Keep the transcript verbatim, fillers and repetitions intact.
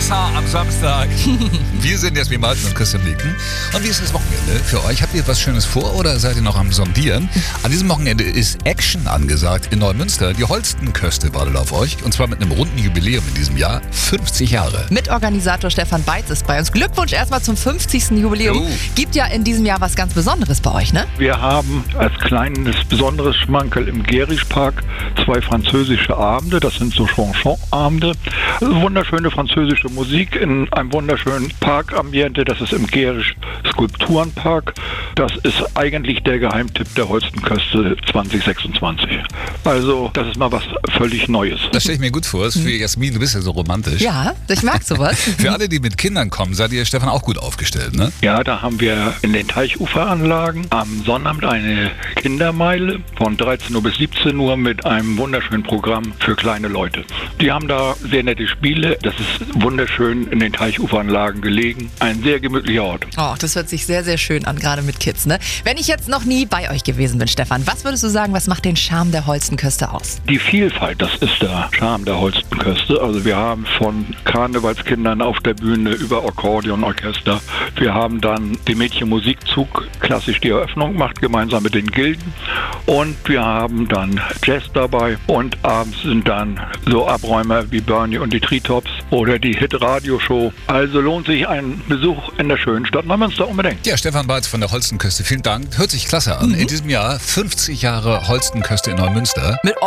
Wasser am Samstag. Wir sind Jasmin Martin und Christian Lieken. Und wie ist das Wochenende für euch? Habt ihr was Schönes vor oder seid ihr noch am Sondieren? An diesem Wochenende ist Action angesagt in Neumünster. Die Holstenköste wartet auf euch. Und zwar mit einem runden Jubiläum in diesem Jahr. fünfzig Jahre. Mitorganisator Stefan Beitz ist bei uns. Glückwunsch erstmal zum fünfzigsten Jubiläum. Oh. Gibt ja in diesem Jahr was ganz Besonderes bei euch, ne? Wir haben als kleines besonderes Schmankerl im Gerischpark zwei französische Abende. Das sind so Chanson-Abende. Wunderschöne französische Musik in einem wunderschönen Parkambiente. Das ist im Gerisch Skulpturenpark. Das ist eigentlich der Geheimtipp der Holstenköste zwanzig sechsundzwanzig. Also das ist mal was völlig Neues. Das stelle ich mir gut vor. Das ist für Jasmin, du bist ja so romantisch. Ja, ich mag sowas. Für alle, die mit Kindern kommen, seid ihr, Stefan, auch gut aufgestellt, ne? Ja, da haben wir in den Teichuferanlagen am Sonnabend eine Kindermeile von dreizehn Uhr bis siebzehn Uhr mit einem wunderschönen Programm für kleine Leute. Die haben da sehr nette Spiele. Das ist wunderschön in den Teichuferanlagen gelegen. Ein sehr gemütlicher Ort. Oh, das hört sich sehr, sehr schön an, gerade mit Kids, ne? Wenn ich jetzt noch nie bei euch gewesen bin, Stefan, was würdest du sagen, was macht den Charme der Holstenköste aus? Die Vielfalt, das ist der Charme der Holstenköste. Also wir haben von Karnevalskindern auf der Bühne über Akkordeonorchester. Wir haben dann den Mädchenmusikzug, klassisch die Eröffnung macht, gemeinsam mit den Gilden. Und wir haben dann Jazz dabei. Und abends sind dann so Abräumer wie Bernie und die Treetops oder die Hit-Radio-Show. Also lohnt sich ein Besuch in der schönen Stadt Neumünster unbedingt. Ja, Stefan Beitz von der Holstenköste, vielen Dank. Hört sich klasse an. Mhm. In diesem Jahr fünfzig Jahre Holstenköste in Neumünster. Mit